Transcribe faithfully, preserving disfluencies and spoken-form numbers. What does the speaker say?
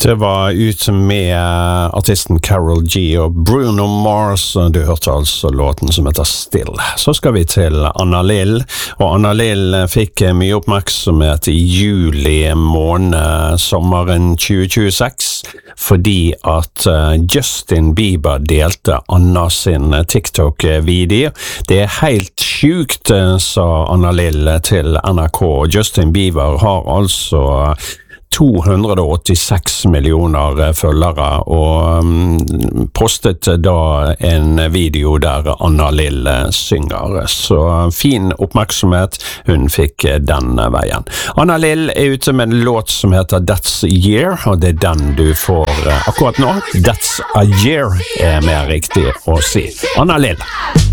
Det var ut med artisten Karol G og Bruno Mars, du hørte altså låten som heter Still. Så skal vi til Anna Lill, og Anna Lill fikk mye oppmerksomhet i juli måned sommeren tjue tjueseks, fordi at Justin Bieber delte Anna sin TikTok-video. Det er helt sjukt, sa Anna Lill til N R K. Justin Bieber har altså to hundre og åttiseks millioner følgere, og um, postet da en video der Anna Lill synger. Så fin oppmerksomhet hun fikk den veien. Anna Lill er ute med en låt som heter That's a Year, og det er den du får akkurat nå. That's a Year er mer riktig å si. Anna Lill.